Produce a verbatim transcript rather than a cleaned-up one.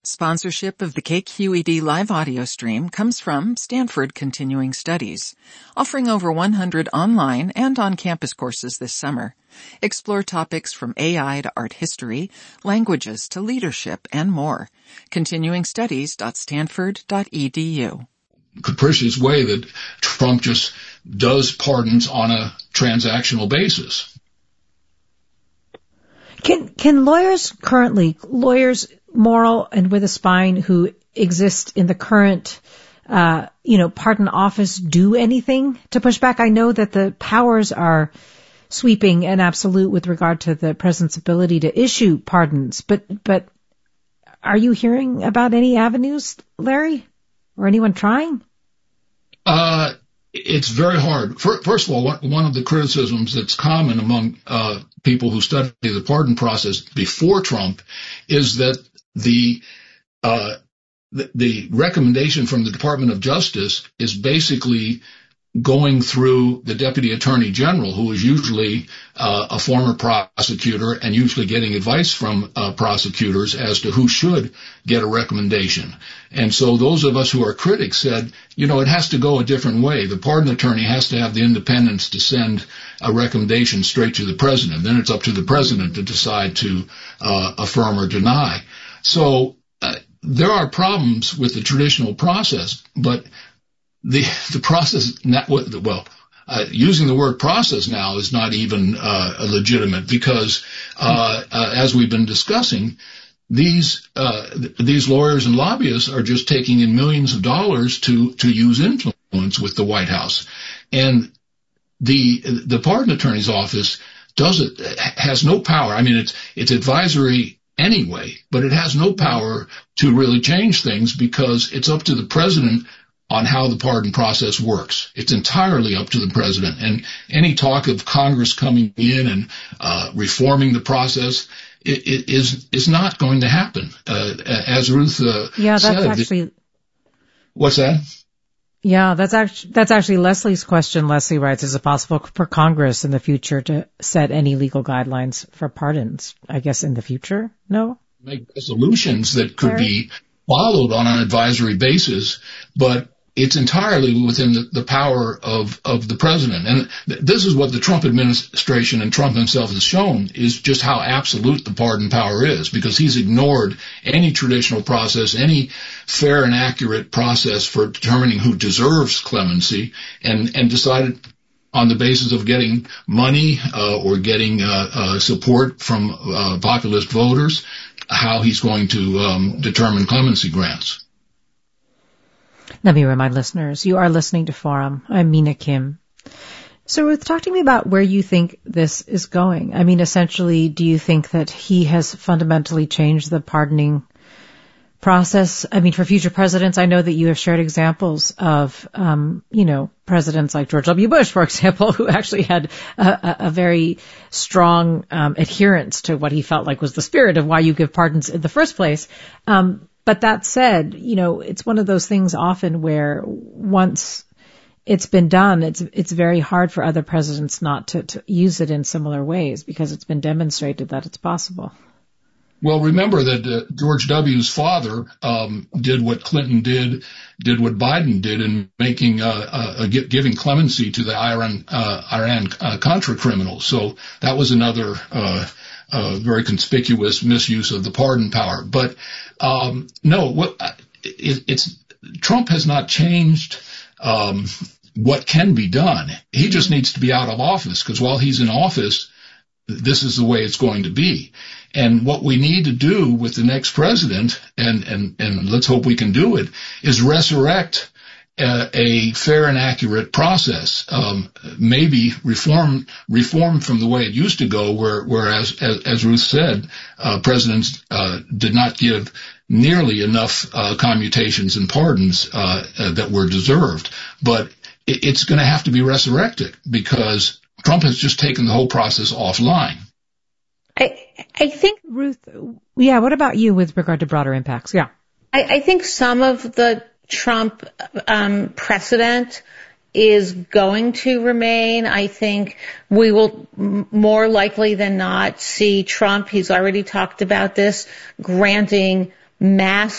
Sponsorship of the K Q E D live audio stream comes from Stanford Continuing Studies, offering over one hundred online and on-campus courses this summer. Explore topics from A I to art history, languages to leadership, and more. continuing studies dot stanford dot e d u. Capricious way that Trump just does pardons on a transactional basis. Can can lawyers currently, lawyers moral and with a spine who exist in the current, uh, you know, pardon office do anything to push back? I know that the powers are sweeping and absolute with regard to the president's ability to issue pardons, but but are you hearing about any avenues, Larry, or anyone trying? Uh, it's very hard. First of all, one of the criticisms that's common among uh, people who study the pardon process before Trump is that the, uh, the, the recommendation from the Department of Justice is basically going through the Deputy Attorney General, who is usually uh, a former prosecutor and usually getting advice from uh, prosecutors as to who should get a recommendation. And so those of us who are critics said, you know, it has to go a different way. The pardon attorney has to have the independence to send a recommendation straight to the president. Then it's up to the president to decide to uh, affirm or deny. So uh, there are problems with the traditional process, but the the process, well, uh, using the word process now is not even uh, legitimate because, uh, uh, as we've been discussing, these uh, these lawyers and lobbyists are just taking in millions of dollars to to use influence with the White House, and the the pardon attorney's office does it has no power. I mean, it's it's advisory anyway, but it has no power to really change things because it's up to the president on how the pardon process works. It's entirely up to the president. And any talk of Congress coming in and uh, reforming the process it, it is is not going to happen. Uh, as Ruth uh, yeah, that's said. Actually, what's that? Yeah, that's actually, that's actually Leslie's question. Leslie writes, is it possible for Congress in the future to set any legal guidelines for pardons? I guess in the future? No? Make resolutions that could Larry? be followed on an advisory basis, but it's entirely within the, the power of, of the president. And th- this is what the Trump administration and Trump himself has shown is just how absolute the pardon power is, because he's ignored any traditional process, any fair and accurate process for determining who deserves clemency, and, and decided on the basis of getting money uh, or getting uh, uh, support from uh, populist voters, how he's going to um, determine clemency grants. Let me remind listeners, you are listening to Forum. I'm Mina Kim. So Ruth, talk to me about where you think this is going. I mean, essentially, do you think that he has fundamentally changed the pardoning process? I mean, for future presidents, I know that you have shared examples of, um, you know, presidents like George W. Bush, for example, who actually had a, a very strong um, adherence to what he felt like was the spirit of why you give pardons in the first place. Um, But that said, you know, it's one of those things often where once it's been done, it's it's very hard for other presidents not to, to use it in similar ways because it's been demonstrated that it's possible. Well, remember that uh, George W.'s father um, did what Clinton did, did what Biden did in making uh, uh, giving clemency to the Iran uh, Iran uh, Contra criminals. So that was another uh, uh, very conspicuous misuse of the pardon power. But um, no, what it, it's Trump has not changed um, what can be done. He just needs to be out of office because while he's in office, this is the way it's going to be. And what we need to do with the next president, and, and, and let's hope we can do it, is resurrect uh, a fair and accurate process. Um, maybe reform, reform from the way it used to go, where, whereas, as, as Ruth said, uh, presidents, uh, did not give nearly enough, uh, commutations and pardons, uh, uh that were deserved. But it, it's going to have to be resurrected because Trump has just taken the whole process offline. I, I think, Ruth, yeah, what about you with regard to broader impacts? Yeah. I, I think some of the Trump um, precedent is going to remain. I think we will m- more likely than not see Trump, he's already talked about this, granting mass